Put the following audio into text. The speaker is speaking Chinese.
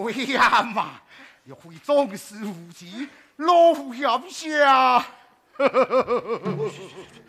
为呀嘛，又会总是无忌，老夫要下。